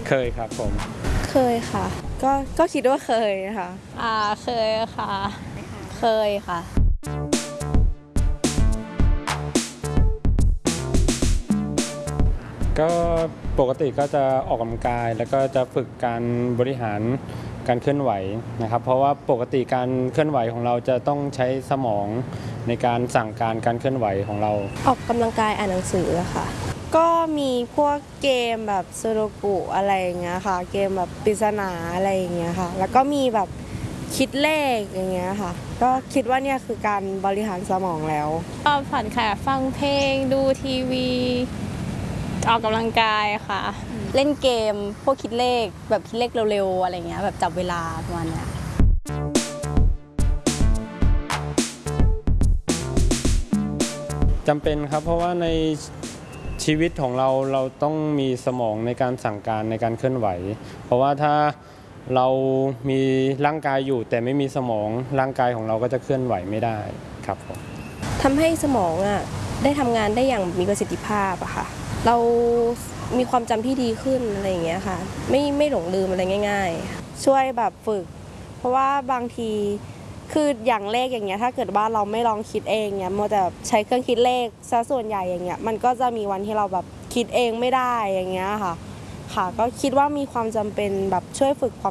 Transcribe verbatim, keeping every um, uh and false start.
เคยครับผมเคยค่ะก็ก็คิดว่าเคยค่ะอ่าเคยค่ะเคยค่ะก็ปกติก็จะออกกำลังกายแล้วก็จะฝึกการบริหารการเคลื่อนไหวนะครับเพราะว่าปกติการเคลื่อนไหวของเราจะต้องใช้สมองในการสั่งการการเคลื่อนไหวของเราออกกำลังกายอ่านหนังสืออะค่ะก็มีพวกเกมแบบซูโดกุอะไรอย่างเงี้ยค่ะเกมแบบปริศนาอะไรอย่างเงี้ยค่ะแล้วก็มีแบบคิดเลขอย่างเงี้ยค่ะก็คิดว่าเนี่ยคือการบริหารสมองแล้วก็ผ่อนคลายฟังเพลงดูทีวีออกกำลังกายค่ะเล่นเกมพวกคิดเลขแบบคิดเลขเร็วๆอะไรเงี้ยแบบจับเวลาประมาณเนี้ยจำเป็นครับเพราะว่าในชีวิตของเราเราต้องมีสมองในการสั่งการในการเคลื่อนไหวเพราะว่าถ้าเรามีร่างกายอยู่แต่ไม่มีสมองร่างกายของเราก็จะเคลื่อนไหวไม่ได้ครับผมทำให้สมองอ่ะได้ทำงานได้อย่างมีประสิทธิภาพอะค่ะเรามีความจำที่ดีขึ้นอะไรอย่างเงี้ยค่ะไม่ไม่หลงลืมอะไรง่ายๆช่วยแบบฝึกเพราะว่าบางทีคืออย่างเลขอย่างเงี้ยถ้าเกิดว่าเราไม่ลองคิดเองเนี้ยมัวแต่ใช้เครื่องคิดเลขซะส่วนใหญ่อย่างเงี้ยมันก็จะมีวันที่เราแบบคิดเองไม่ได้อย่างเงี้ยค่ะค่ะก็คิดว่ามีความจำเป็นแบบช่วยฝึกความ